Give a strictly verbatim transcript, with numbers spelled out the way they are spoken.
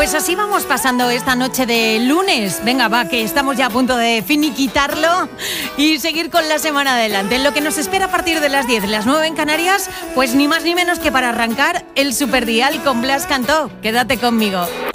Pues así vamos pasando esta noche de lunes. Venga, va, que estamos ya a punto de finiquitarlo y seguir con la semana adelante. En lo que nos espera a partir de las diez, las nueve en Canarias, pues ni más ni menos que para arrancar el Superdial con Blas Cantó. Quédate conmigo.